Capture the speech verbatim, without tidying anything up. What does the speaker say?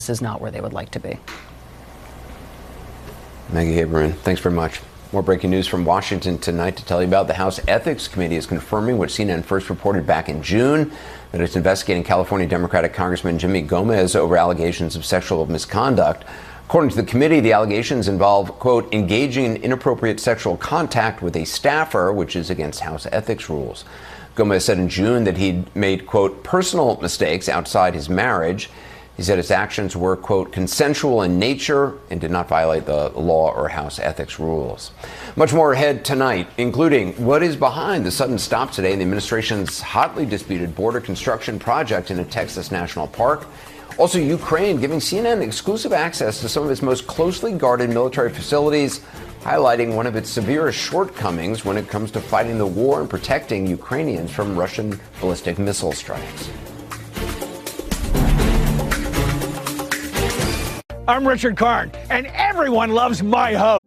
This is not where they would like to be. Maggie Haberman, thanks very much. More breaking news from Washington tonight to tell you about. The House Ethics Committee is confirming what C N N first reported back in June, that it's investigating California Democratic Congressman Jimmy Gomez over allegations of sexual misconduct. According to the committee, the allegations involve, quote, engaging in inappropriate sexual contact with a staffer, which is against House ethics rules. Gomez said in June that he'd made, quote, personal mistakes outside his marriage. He said his actions were, quote, consensual in nature and did not violate the law or House ethics rules. Much more ahead tonight, including what is behind the sudden stop today in the administration's hotly disputed border construction project in a Texas national park. Also, Ukraine giving C N N exclusive access to some of its most closely guarded military facilities, highlighting one of its severest shortcomings when it comes to fighting the war and protecting Ukrainians from Russian ballistic missile strikes. I'm Richard Karn, and everyone loves my host.